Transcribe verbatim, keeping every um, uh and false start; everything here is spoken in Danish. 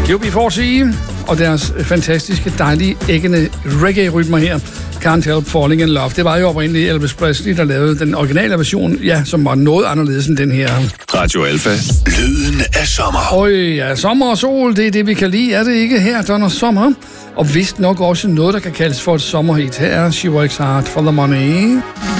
U B forty og deres fantastiske, dejlige, æggende reggae-rytmer her. Can't Help Falling in Love. Det var jo oprindeligt Elvis Presley, der lavede den originale version, ja, som var noget anderledes end den her. Radio Alfa. Lyden af sommer. Øj, ja, sommer og sol, det er det, vi kan lide. Er det ikke her, Donner Sommer? Og vist nok også noget, der kan kaldes for et sommerhit. Her er She Works Hard for the Money.